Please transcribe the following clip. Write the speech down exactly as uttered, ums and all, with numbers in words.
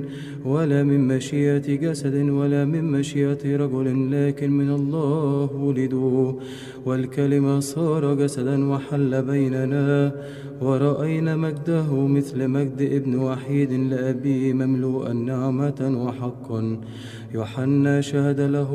ولا من مشيئة جسد ولا من مشيئة رجل، لكن من الله ولدوا. والكلمة صار جسدا وحل بيننا، ورأينا مجده مثل مجد ابن وحيد لأبيه، مملوءا نعمة وحقا. يوحنا شهد له